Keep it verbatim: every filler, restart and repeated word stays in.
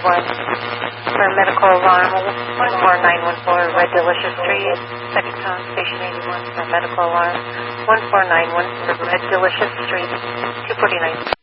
eighty-one. For medical alarm, one four nine one four Red Delicious Street. Second town, station eighty-one for medical alarm, one four nine one four Red Delicious Street, two forty-nine.